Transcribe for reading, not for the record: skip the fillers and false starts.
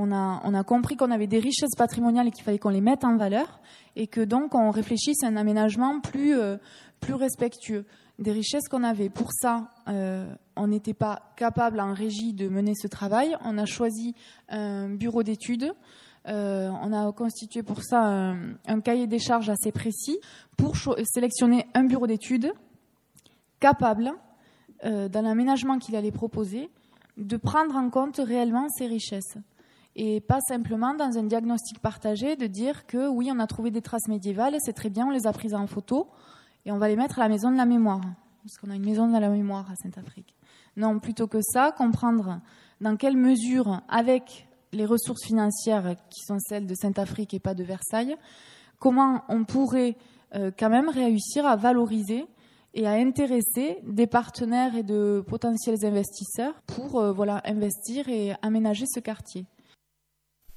on a compris qu'on avait des richesses patrimoniales et qu'il fallait qu'on les mette en valeur et que donc on réfléchisse à un aménagement plus respectueux des richesses qu'on avait. Pour ça, on n'était pas capable en régie de mener ce travail. On a choisi un bureau d'études. On a constitué pour ça un cahier des charges assez précis pour sélectionner un bureau d'études capable, dans l'aménagement qu'il allait proposer, de prendre en compte réellement ces richesses. Et pas simplement dans un diagnostic partagé de dire que oui, on a trouvé des traces médiévales, c'est très bien, on les a prises en photo et on va les mettre à la maison de la mémoire. Parce qu'on a une maison de la mémoire à Saint-Affrique. Non, plutôt que ça, comprendre dans quelle mesure, avec les ressources financières qui sont celles de Saint-Affrique et pas de Versailles, comment on pourrait quand même réussir à valoriser et à intéresser des partenaires et de potentiels investisseurs pour investir et aménager ce quartier.